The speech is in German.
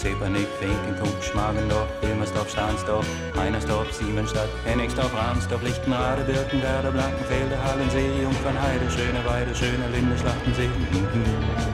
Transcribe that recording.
Zepernick, Finkenkunst, Schmargendorf, Wilmersdorf, Stahnsdorf, Heinersdorf, Siemensstadt, Hennigsdorf, Ransdorf, Lichtenrade, Birkenwerder, Blankenfelde, Hallensee, Jungfernheide, Schöneweide, Schöne Linde, Schlachtensee.